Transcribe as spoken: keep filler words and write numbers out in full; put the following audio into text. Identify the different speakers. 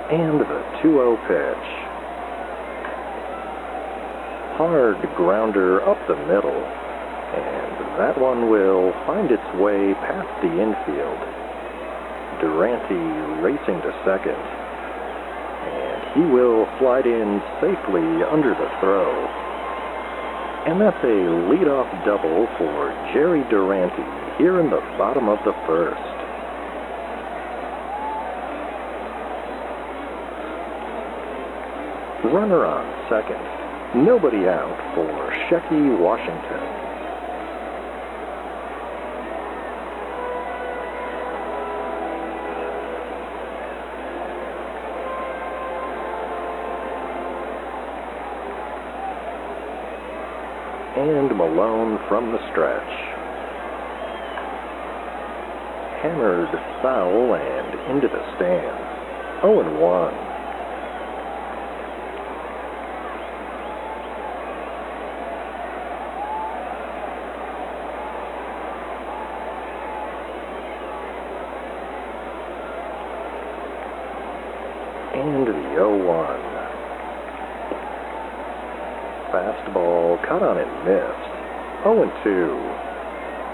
Speaker 1: And the two oh pitch. Hard grounder up the middle. And that one will find its way past the infield. Durante racing to second. And he will slide in safely under the throw. And that's a leadoff double for Jerry Durante here in the bottom of the first. Runner on second. Nobody out for Shecky Washington. And Malone from the stretch. Hammered foul and into the stands. oh and one. And the oh one. Fastball cut on and missed. oh and two.